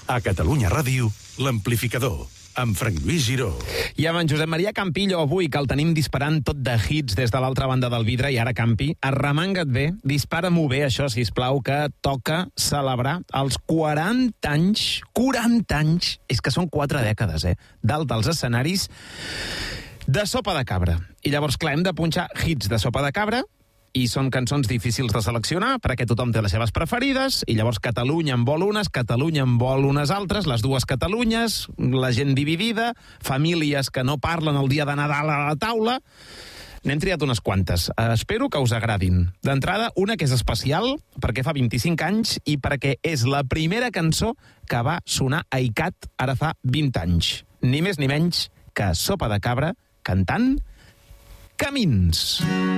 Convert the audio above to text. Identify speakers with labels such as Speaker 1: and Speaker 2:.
Speaker 1: A Catalunya Ràdio, l'Amplificador, amb Frank Lluís Giró.
Speaker 2: I amb en Josep Maria Campillo avui, que el tenim disparant tot de hits des de l'altra banda del vidre, i ara, Campi, arremanga't bé, dispara-m'ho bé, això, sisplau, que toca celebrar els 40 anys, és que són 4 dècades, dalt dels escenaris de Sopa de Cabra. I llavors, clar, hem de punxar hits de Sopa de Cabra, i són cançons difícils de seleccionar, perquè tothom té les seves preferides, i llavors Catalunya en vol unes, Catalunya en vol unes altres, les dues Catalunyes, la gent dividida, famílies que no parlen el dia de Nadal a la taula. N'hem triat unes quantes. Espero que us agradin. D'entrada, una que és especial, perquè fa 25 anys i perquè és la primera cançó que va sonar a ICAT ara fa 20 anys. Ni més ni menys que Sopa de Cabra cantant Camins.